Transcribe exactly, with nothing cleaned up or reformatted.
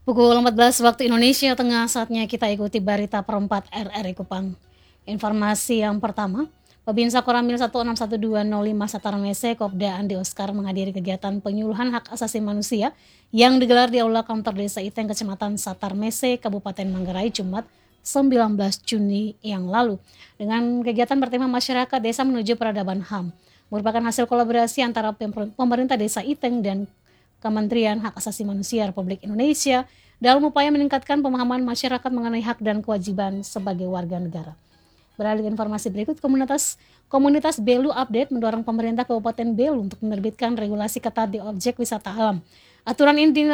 Pukul empat belas waktu Indonesia Tengah, saatnya kita ikuti berita perempat R R I Kupang. Informasi yang pertama, Babinsa Koramil satu enam satu dua nol lima Satarmese Kopda Andi Oscar menghadiri kegiatan penyuluhan hak asasi manusia yang digelar di Aula Kantor Desa Iteng, Kecamatan Satarmese, Kabupaten Manggarai, Jumat sembilan belas Juni yang lalu. Dengan kegiatan bertema Masyarakat Desa Menuju Peradaban H A M, merupakan hasil kolaborasi antara pemerintah Desa Iteng dan Kementerian Hak Asasi Manusia Republik Indonesia dalam upaya meningkatkan pemahaman masyarakat mengenai hak dan kewajiban sebagai warga negara. Beralih ke informasi berikut, komunitas komunitas Belu Update mendorong pemerintah Kabupaten Belu untuk menerbitkan regulasi ketat di objek wisata alam. Aturan ini